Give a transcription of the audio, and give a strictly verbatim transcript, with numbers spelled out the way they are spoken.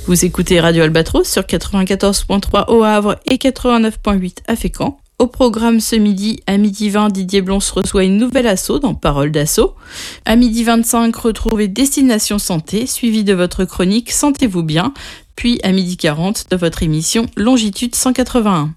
Vous écoutez Radio Albatros sur quatre-vingt-quatorze virgule trois au Havre et quatre-vingt-neuf virgule huit à Fécamp. Au programme ce midi, à midi vingt, Didier Blons reçoit une nouvelle asso dans Parole d'assaut. À midi vingt-cinq, retrouvez Destination Santé, suivi de votre chronique Sentez-vous bien. Puis à midi quarante, de votre émission Longitude cent quatre-vingt-un.